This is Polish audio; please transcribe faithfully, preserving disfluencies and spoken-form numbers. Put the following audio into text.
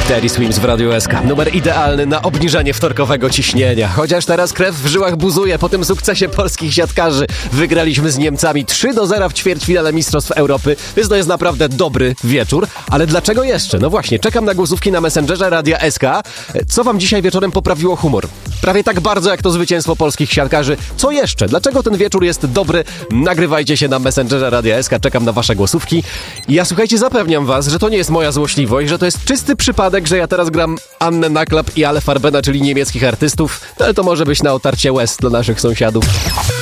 Teddy Swims w Radiu S K. Numer idealny na obniżenie wtorkowego ciśnienia. Chociaż teraz krew w żyłach buzuje po tym sukcesie polskich siatkarzy. Wygraliśmy z Niemcami trzy do zera w ćwierćfinale Mistrzostw Europy, więc to jest naprawdę dobry wieczór. Ale dlaczego jeszcze? No właśnie, czekam na głosówki na Messengerze Radia S K. Co wam dzisiaj wieczorem poprawiło humor? Prawie tak bardzo jak to zwycięstwo polskich siatkarzy. Co jeszcze? Dlaczego ten wieczór jest dobry? Nagrywajcie się na Messengerze Radia S K. Czekam na wasze głosówki. I ja, słuchajcie, zapewniam was, że to nie jest moja złośliwość, że to jest czysty przypadek, że ja teraz gram Annę Naklap i Ale Farbena, czyli niemieckich artystów. No ale to może być na otarcie łez dla naszych sąsiadów.